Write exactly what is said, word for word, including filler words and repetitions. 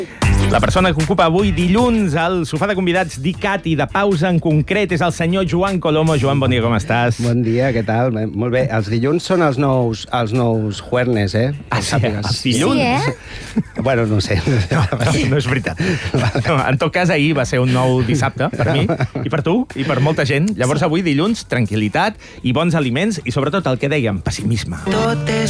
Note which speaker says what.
Speaker 1: La persona que ocupa avui dilluns al sofà de convidats d'ICAT i de pausa en concret és el senyor Joan Colomo. Joan, bon dia, com estàs?
Speaker 2: Bon dia, què tal? Molt bé. Els dilluns són els nous, els nous juernes, eh?
Speaker 1: Ah, sí, els dilluns?
Speaker 3: Sí, eh?
Speaker 2: Bueno, no sé.
Speaker 1: No, no és veritat. No, en tot cas, ahir va ser un nou dissabte per mi, i per tu, i per molta gent. Llavors, avui dilluns, tranquil·litat i bons aliments, i sobretot el que dèiem, pessimisme.
Speaker 4: Tot és